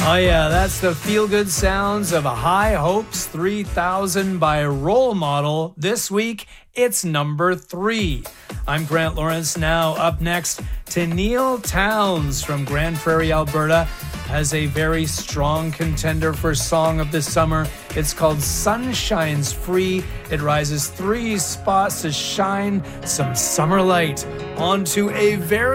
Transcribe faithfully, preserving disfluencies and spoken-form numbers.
Oh yeah, that's the feel-good sounds of High Hopes three thousand by Role Model. This week, it's number three. I'm Grant Lawrence. Now up next, Tenille Townes from Grande Prairie, Alberta, has a very strong contender for Song of the Summer. It's called Sunshine's Free. It rises three spots to shine some summer light onto a very